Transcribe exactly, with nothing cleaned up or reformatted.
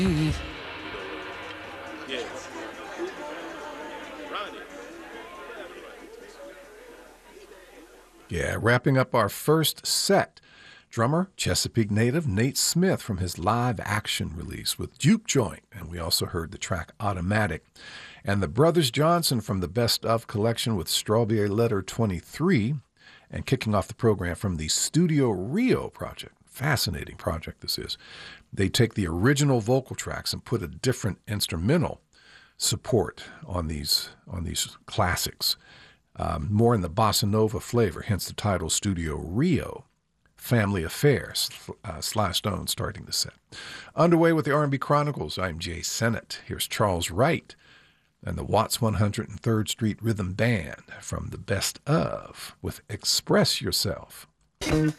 Yes. Ronnie. Yeah, wrapping up our first set. Drummer, Chesapeake native Nate Smith from his live action release with Juke Joint, and we also heard the track Automatic. And the Brothers Johnson from the Best Of collection with Strawberry Letter twenty-three, and kicking off the program from the Studio Rio project. Fascinating project this is. They take the original vocal tracks and put a different instrumental support on these, on these classics. Um, more in the bossa nova flavor, hence the title Studio Rio. Family Affairs, uh, Sly Stone starting the set. Underway with the R and B Chronicles, I'm Jay Sennett. Here's Charles Wright and the Watts one hundred third Street Rhythm Band from the Best Of with Express Yourself. Thank